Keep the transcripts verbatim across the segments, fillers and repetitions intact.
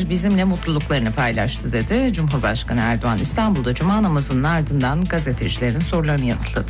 insanlar bizimle mutluluklarını paylaştı dedi. Cumhurbaşkanı Erdoğan İstanbul'da cuma namazının ardından gazetecilerin sorularını yanıtladı.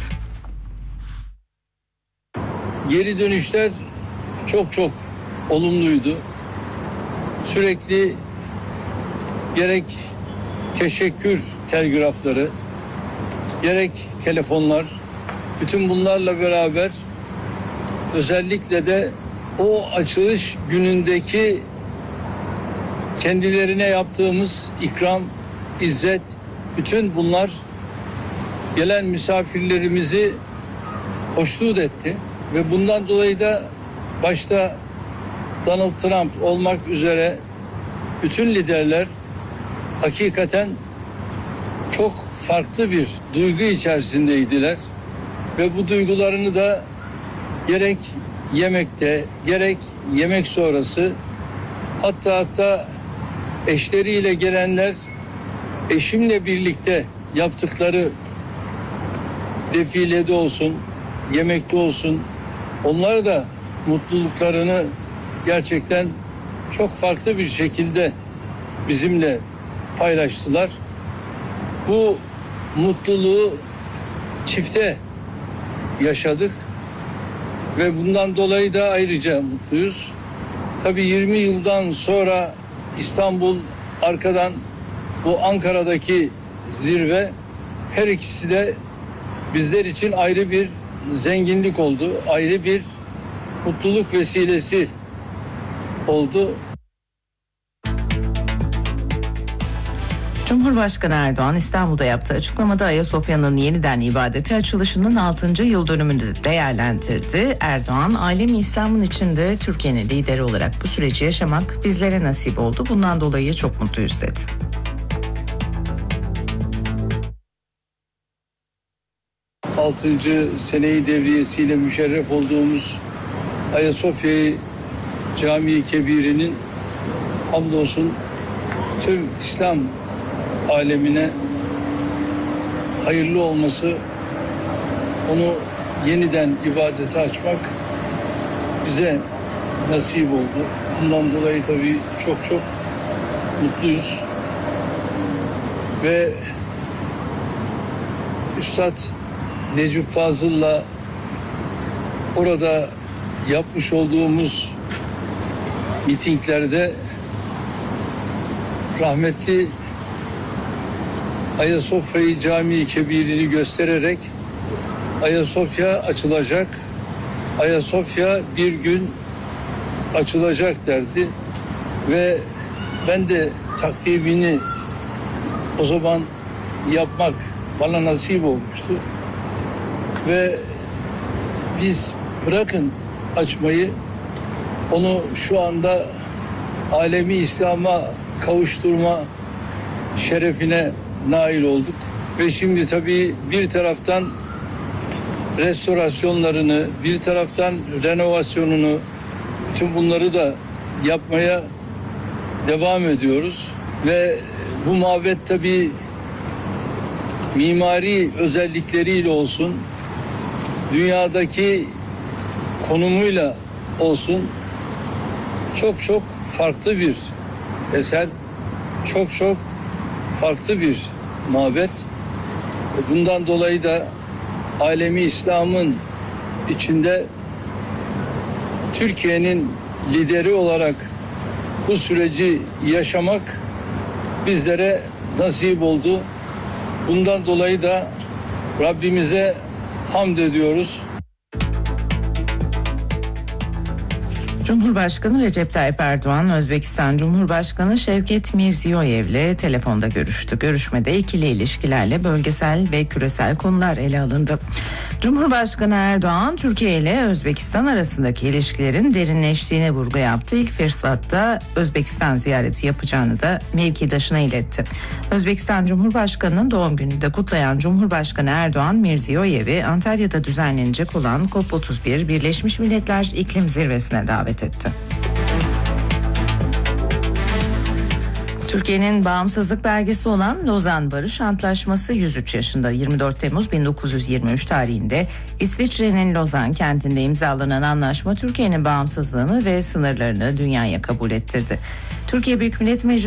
Geri dönüşler çok çok olumluydu. Sürekli gerek teşekkür telgrafları, gerek telefonlar, bütün bunlarla beraber özellikle de o açılış günündeki kendilerine yaptığımız ikram, izzet, bütün bunlar gelen misafirlerimizi hoşnut etti. Ve bundan dolayı da başta Donald Trump olmak üzere bütün liderler hakikaten çok farklı bir duygu içerisindeydiler. Ve bu duygularını da gerek yemekte, gerek yemek sonrası, hatta hatta eşleriyle gelenler eşimle birlikte yaptıkları defilede olsun, yemekte olsun, onlar da mutluluklarını gerçekten çok farklı bir şekilde bizimle paylaştılar. Bu mutluluğu çifte yaşadık ve bundan dolayı da ayrıca mutluyuz. Tabii yirmi yıldan sonra İstanbul, arkadan bu Ankara'daki zirve, her ikisi de bizler için ayrı bir zenginlik oldu, ayrı bir mutluluk vesilesi oldu. Cumhurbaşkanı Erdoğan İstanbul'da yaptığı açıklamada Ayasofya'nın yeniden ibadete açılışının altıncı yıl dönümünü de değerlendirdi. Erdoğan, alemi İslam'ın içinde Türkiye'nin lideri olarak bu süreci yaşamak bizlere nasip oldu. Bundan dolayı çok mutluyuz dedi. altıncı seneyi devriyesiyle müşerref olduğumuz Ayasofya Camii Kebiri'nin hamdolsun tüm İslam alemine hayırlı olması, onu yeniden ibadete açmak bize nasip oldu. Bundan dolayı tabii çok çok mutluyuz. Ve Üstad Necip Fazıl'la orada yapmış olduğumuz mitinglerde rahmetli Ayasofya Camii Kebiri'ni göstererek Ayasofya açılacak, Ayasofya bir gün açılacak derdi ve ben de takdimini o zaman yapmak bana nasip olmuştu ve biz bırakın açmayı, onu şu anda alemi İslam'a kavuşturma şerefine nail olduk ve şimdi tabii bir taraftan restorasyonlarını, bir taraftan renovasyonunu, bütün bunları da yapmaya devam ediyoruz ve bu mabet tabii mimari özellikleriyle olsun, dünyadaki konumuyla olsun çok çok farklı bir eser, çok çok farklı bir mabet. Bundan dolayı da alemi İslam'ın içinde Türkiye'nin lideri olarak bu süreci yaşamak bizlere nasip oldu. Bundan dolayı da Rabbimize hamd ediyoruz. Cumhurbaşkanı Recep Tayyip Erdoğan, Özbekistan Cumhurbaşkanı Şevket Mirziyoyev'le telefonda görüştü. Görüşmede ikili ilişkilerle bölgesel ve küresel konular ele alındı. Cumhurbaşkanı Erdoğan, Türkiye ile Özbekistan arasındaki ilişkilerin derinleştiğine vurgu yaptı. İlk fırsatta Özbekistan ziyareti yapacağını da mevkidaşına iletti. Özbekistan Cumhurbaşkanı'nın doğum gününü de kutlayan Cumhurbaşkanı Erdoğan, Mirziyoyev'i Antalya'da düzenlenecek olan COP otuz bir Birleşmiş Milletler İklim Zirvesi'ne davet etti. Türkiye'nin bağımsızlık belgesi olan Lozan Barış Antlaşması yüz üç yaşında. yirmi dört Temmuz bin dokuz yüz yirmi üç tarihinde İsviçre'nin Lozan kentinde imzalanan anlaşma Türkiye'nin bağımsızlığını ve sınırlarını dünyaya kabul ettirdi. Türkiye Büyük Millet Meclisi